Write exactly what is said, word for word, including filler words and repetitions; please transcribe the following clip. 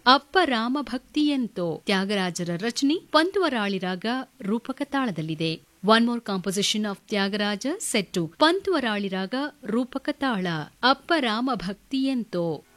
ಅಪ್ಪ ರಾಮ ಭಕ್ತಿಯೆಂತೋ ತ್ಯಾಗರಾಜರ ರಚನೆ ಪಂತುವರಾಳಿ ರಾಗ ರೂಪಕ ತಾಳದಲ್ಲಿದೆ. One more composition of Tyagaraja set Pantuvarali ರಾಗ ರೂಪಕ ತಾಳ. ಅಪ್ಪ ರಾಮ ಭಕ್ತಿಯೆಂತೋ.